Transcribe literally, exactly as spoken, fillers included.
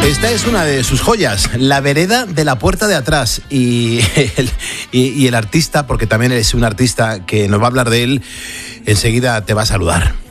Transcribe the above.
Esta es una de sus joyas, La vereda de la puerta de atrás. Y el, y, y el artista, porque también es un artista que nos va a hablar de él, enseguida te va a saludar.